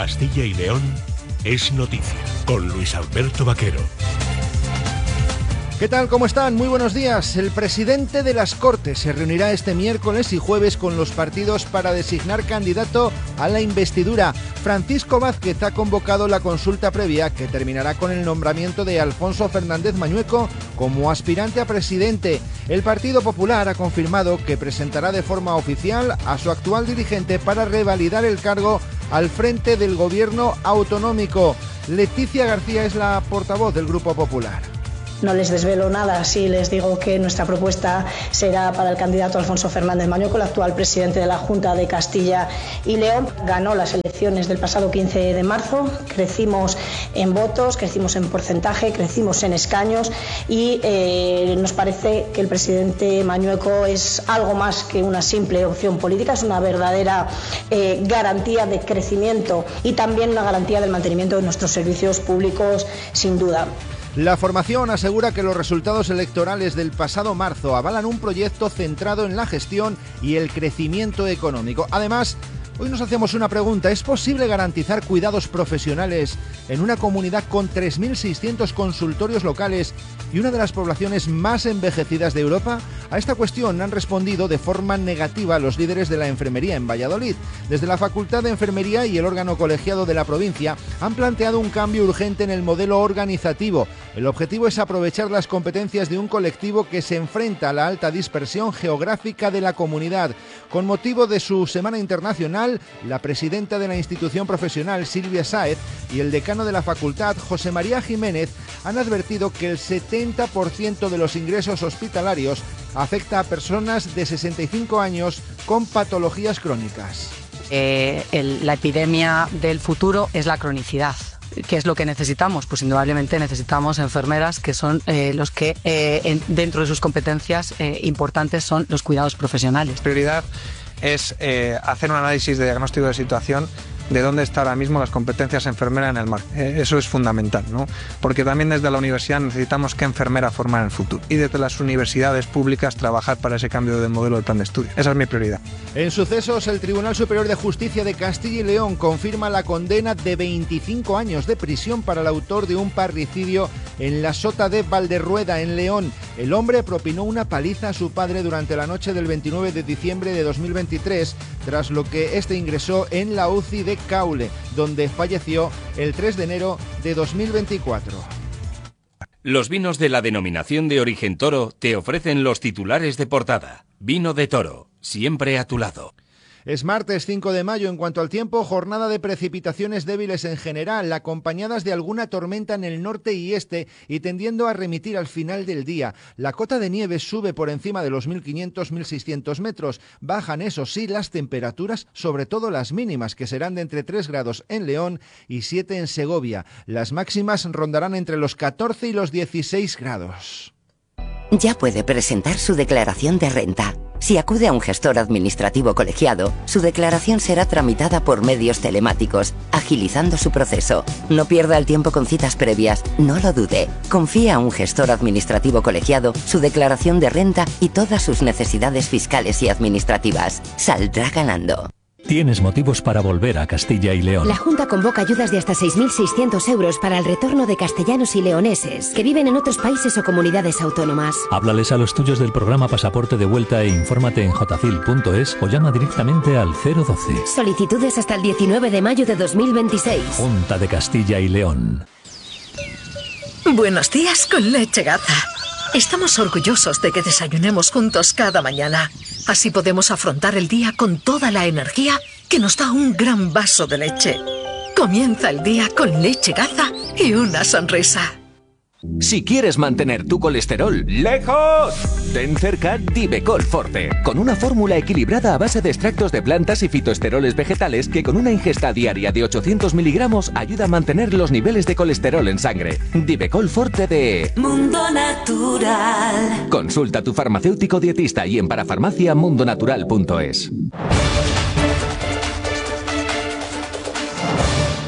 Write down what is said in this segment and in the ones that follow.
Castilla y León es noticia, con Luis Alberto Vaquero. ¿Qué tal? ¿Cómo están? Muy buenos días. El presidente de las Cortes se reunirá este miércoles y jueves con los partidos para designar candidato a la investidura. Francisco Vázquez ha convocado la consulta previa que terminará con el nombramiento de Alfonso Fernández Mañueco como aspirante a presidente. El Partido Popular ha confirmado que presentará de forma oficial a su actual dirigente para revalidar el cargo al frente del gobierno autonómico. Leticia García es la portavoz del Grupo Popular. No les desvelo nada si les digo que nuestra propuesta será para el candidato Alfonso Fernández Mañueco, el actual presidente de la Junta de Castilla y León. Ganó las elecciones del pasado 15 de marzo, crecimos en votos, crecimos en porcentaje, crecimos en escaños y nos parece que el presidente Mañueco es algo más que una simple opción política, es una verdadera garantía de crecimiento y también una garantía del mantenimiento de nuestros servicios públicos, sin duda. La formación asegura que los resultados electorales del pasado marzo avalan un proyecto centrado en la gestión y el crecimiento económico. Además, hoy nos hacemos una pregunta: ¿es posible garantizar cuidados profesionales en una comunidad con 3.600 consultorios locales y una de las poblaciones más envejecidas de Europa? A esta cuestión han respondido de forma negativa los líderes de la enfermería en Valladolid. Desde la Facultad de Enfermería y el órgano colegiado de la provincia han planteado un cambio urgente en el modelo organizativo. El objetivo es aprovechar las competencias de un colectivo que se enfrenta a la alta dispersión geográfica de la comunidad. Con motivo de su Semana Internacional, la presidenta de la institución profesional, Silvia Sáez, y el decano de la facultad, José María Jiménez, han advertido que el 70% de los ingresos hospitalarios afecta a personas de 65 años con patologías crónicas. La epidemia del futuro es la cronicidad. ¿Qué es lo que necesitamos? Pues indudablemente necesitamos enfermeras que son los que dentro de sus competencias importantes son los cuidados profesionales. La prioridad es hacer un análisis de diagnóstico de situación de dónde están ahora mismo las competencias enfermeras en el mar. Eso es fundamental, ¿no? Porque también desde la universidad necesitamos qué enfermera formar en el futuro. Y desde las universidades públicas trabajar para ese cambio de modelo del plan de estudio. Esa es mi prioridad. En sucesos, el Tribunal Superior de Justicia de Castilla y León confirma la condena de 25 años de prisión para el autor de un parricidio en la Sota de Valderrueda, en León. El hombre propinó una paliza a su padre durante la noche del 29 de diciembre de 2023, tras lo que este ingresó en la UCI de Caule, donde falleció el 3 de enero de 2024. Los vinos de la denominación de origen Toro te ofrecen los titulares de portada. Vino de Toro, siempre a tu lado. Es martes 5 de mayo. En cuanto al tiempo, jornada de precipitaciones débiles en general, acompañadas de alguna tormenta en el norte y este y tendiendo a remitir al final del día. La cota de nieve sube por encima de los 1.500-1.600 metros. Bajan, eso sí, las temperaturas, sobre todo las mínimas, que serán de entre 3 grados en León y 7 en Segovia. Las máximas rondarán entre los 14 y los 16 grados. Ya puede presentar su declaración de renta. Si acude a un gestor administrativo colegiado, su declaración será tramitada por medios telemáticos, agilizando su proceso. No pierda el tiempo con citas previas, no lo dude. Confíe a un gestor administrativo colegiado su declaración de renta y todas sus necesidades fiscales y administrativas. Saldrá ganando. Tienes motivos para volver a Castilla y León. La Junta convoca ayudas de hasta 6.600 euros para el retorno de castellanos y leoneses que viven en otros países o comunidades autónomas. Háblales a los tuyos del programa Pasaporte de Vuelta e infórmate en jfil.es o llama directamente al 012. Solicitudes hasta el 19 de mayo de 2026. Junta de Castilla y León. Buenos días con Leche Gaza. Estamos orgullosos de que desayunemos juntos cada mañana. Así podemos afrontar el día con toda la energía que nos da un gran vaso de leche. Comienza el día con Leche Gaza y una sonrisa. Si quieres mantener tu colesterol lejos, ten cerca Divecol Forte, con una fórmula equilibrada a base de extractos de plantas y fitoesteroles vegetales que con una ingesta diaria de 800 miligramos ayuda a mantener los niveles de colesterol en sangre. Divecol Forte de Mundo Natural. Consulta a tu farmacéutico dietista y en parafarmacia mundonatural.es.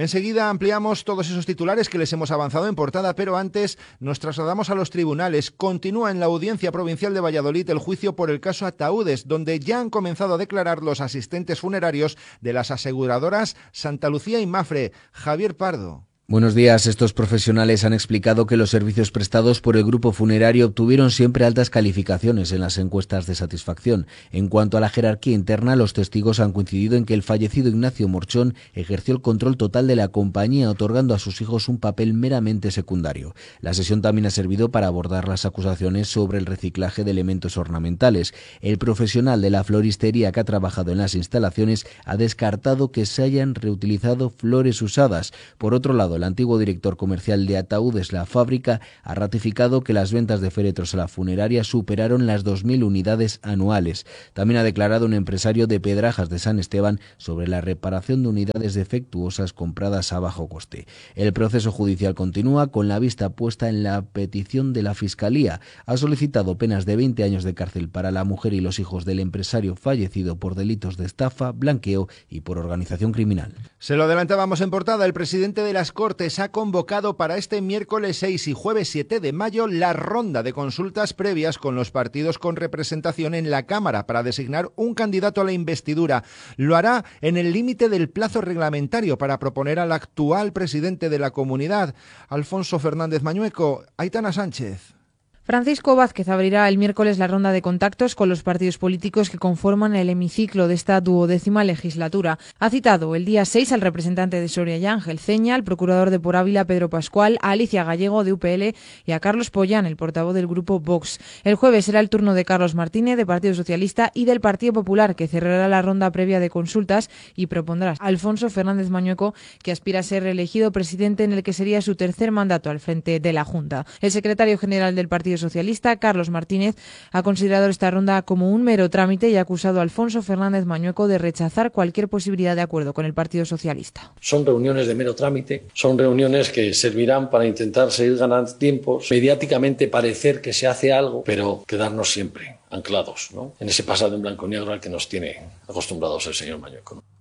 Enseguida ampliamos todos esos titulares que les hemos avanzado en portada, pero antes nos trasladamos a los tribunales. Continúa en la Audiencia Provincial de Valladolid el juicio por el caso Ataúdes, donde ya han comenzado a declarar los asistentes funerarios de las aseguradoras Santa Lucía y Mafre. Javier Pardo. Buenos días. Estos profesionales han explicado que los servicios prestados por el grupo funerario obtuvieron siempre altas calificaciones en las encuestas de satisfacción. En cuanto a la jerarquía interna, los testigos han coincidido en que el fallecido Ignacio Morchón ejerció el control total de la compañía, otorgando a sus hijos un papel meramente secundario. La sesión también ha servido para abordar las acusaciones sobre el reciclaje de elementos ornamentales. El profesional de la floristería que ha trabajado en las instalaciones ha descartado que se hayan reutilizado flores usadas. Por otro lado, el antiguo director comercial de Ataúdes, la fábrica, ha ratificado que las ventas de féretros a la funeraria superaron las 2.000 unidades anuales. También ha declarado un empresario de Pedrajas de San Esteban sobre la reparación de unidades defectuosas compradas a bajo coste. El proceso judicial continúa con la vista puesta en la petición de la Fiscalía. Ha solicitado penas de 20 años de cárcel para la mujer y los hijos del empresario fallecido por delitos de estafa, blanqueo y por organización criminal. Se lo adelantábamos en portada. El presidente de las Cortes ha convocado para este miércoles 6 y jueves 7 de mayo la ronda de consultas previas con los partidos con representación en la Cámara para designar un candidato a la investidura. Lo hará en el límite del plazo reglamentario para proponer al actual presidente de la comunidad, Alfonso Fernández Mañueco. Aitana Sánchez. Francisco Vázquez abrirá el miércoles la ronda de contactos con los partidos políticos que conforman el hemiciclo de esta 12ª legislatura. Ha citado el día 6 al representante de Soria y Ángel Ceña, al procurador de Por Ávila Pedro Pascual, a Alicia Gallego de UPL y a Carlos Pollán, el portavoz del grupo Vox. El jueves será el turno de Carlos Martínez, de Partido Socialista, y del Partido Popular, que cerrará la ronda previa de consultas y propondrá a Alfonso Fernández Mañueco, que aspira a ser reelegido presidente en el que sería su tercer mandato al frente de la Junta. El secretario general del Partido Socialista, Carlos Martínez, ha considerado esta ronda como un mero trámite y ha acusado a Alfonso Fernández Mañueco de rechazar cualquier posibilidad de acuerdo con el Partido Socialista. Son reuniones de mero trámite, son reuniones que servirán para intentar seguir ganando tiempos, mediáticamente parecer que se hace algo, pero quedarnos siempre anclados, ¿no?, en ese pasado en blanco y negro al que nos tiene acostumbrados el señor Mañueco, ¿no?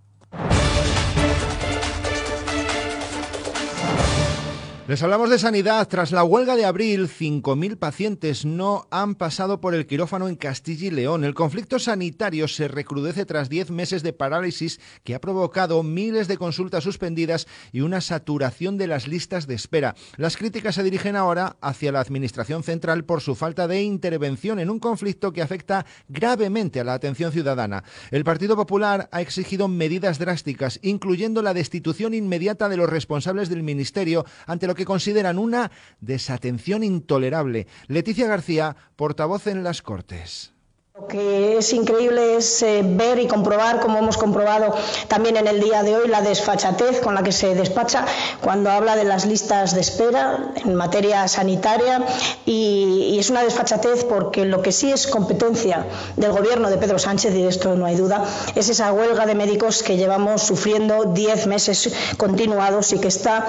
Les hablamos de sanidad. Tras la huelga de abril, 5.000 pacientes no han pasado por el quirófano en Castilla y León. El conflicto sanitario se recrudece tras 10 meses de parálisis que ha provocado miles de consultas suspendidas y una saturación de las listas de espera. Las críticas se dirigen ahora hacia la Administración Central por su falta de intervención en un conflicto que afecta gravemente a la atención ciudadana. El Partido Popular ha exigido medidas drásticas, incluyendo la destitución inmediata de los responsables del Ministerio ante lo que consideran una desatención intolerable. Leticia García, portavoz en las Cortes. Lo que es increíble es ver y comprobar, como hemos comprobado también en el día de hoy, la desfachatez con la que se despacha cuando habla de las listas de espera en materia sanitaria, y es una desfachatez porque lo que sí es competencia del gobierno de Pedro Sánchez, y de esto no hay duda, es esa huelga de médicos que llevamos sufriendo 10 meses continuados y que está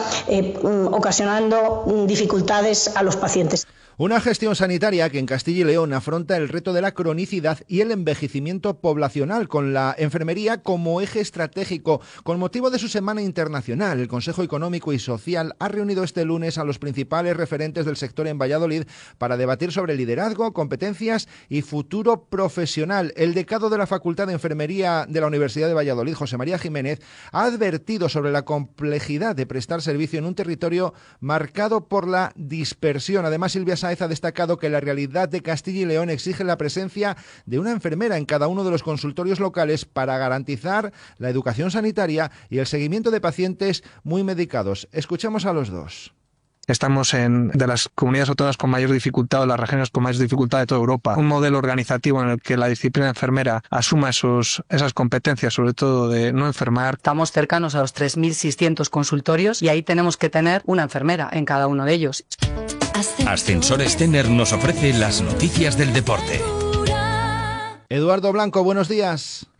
ocasionando dificultades a los pacientes. Una gestión sanitaria que en Castilla y León afronta el reto de la cronicidad y el envejecimiento poblacional, con la enfermería como eje estratégico. Con motivo de su Semana Internacional, el Consejo Económico y Social ha reunido este lunes a los principales referentes del sector en Valladolid para debatir sobre liderazgo, competencias y futuro profesional. El decano de la Facultad de Enfermería de la Universidad de Valladolid, José María Jiménez, ha advertido sobre la complejidad de prestar servicio en un territorio marcado por la dispersión. Además, Silvia Sáez ha destacado que la realidad de Castilla y León exige la presencia de una enfermera en cada uno de los consultorios locales para garantizar la educación sanitaria y el seguimiento de pacientes muy medicados. Escuchamos a los dos. Estamos de las comunidades autónomas con mayor dificultad, o las regiones con mayor dificultad de toda Europa. Un modelo organizativo en el que la disciplina enfermera asuma esas competencias, sobre todo de no enfermar. Estamos cercanos a los 3.600 consultorios y ahí tenemos que tener una enfermera en cada uno de ellos. Ascensores Tener nos ofrece las noticias del deporte. Eduardo Blanco, buenos días.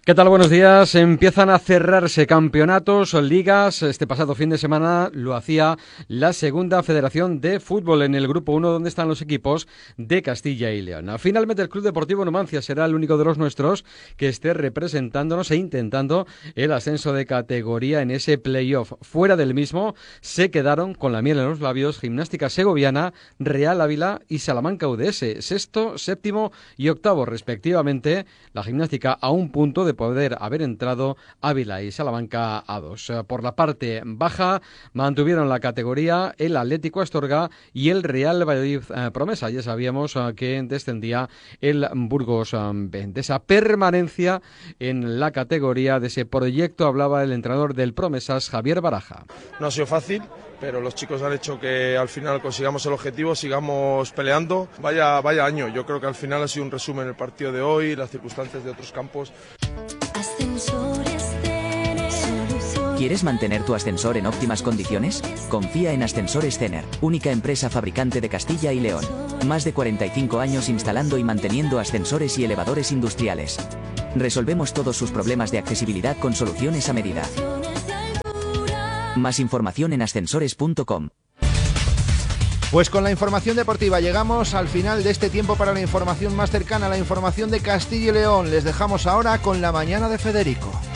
¿Qué tal? Buenos días. Empiezan a cerrarse campeonatos, ligas. Este pasado fin de semana lo hacía la Segunda Federación de Fútbol en el Grupo 1, donde están los equipos de Castilla y León. Finalmente, el Club Deportivo Numancia será el único de los nuestros que esté representándonos e intentando el ascenso de categoría en ese playoff. Fuera del mismo se quedaron con la miel en los labios Gimnástica Segoviana, Real Ávila y Salamanca UDS, sexto, séptimo y octavo respectivamente. La Gimnástica a un punto de poder haber entrado Ávila y Salamanca a 2. Por la parte baja mantuvieron la categoría el Atlético Astorga y el Real Valladolid Promesa. Ya sabíamos que descendía el Burgos B. De esa permanencia en la categoría, de ese proyecto, hablaba el entrenador del Promesas, Javier Baraja. No ha sido fácil, pero los chicos han hecho que al final consigamos el objetivo, sigamos peleando. Vaya año, yo creo que al final ha sido un resumen el partido de hoy, las circunstancias de otros campos. ¿Quieres mantener tu ascensor en óptimas condiciones? Confía en Ascensores Cener, única empresa fabricante de Castilla y León. Más de 45 años instalando y manteniendo ascensores y elevadores industriales. Resolvemos todos sus problemas de accesibilidad con soluciones a medida. Más información en ascensores.com. Pues con la información deportiva llegamos al final de este tiempo para la información más cercana, la información de Castilla y León. Les dejamos ahora con la mañana de Federico.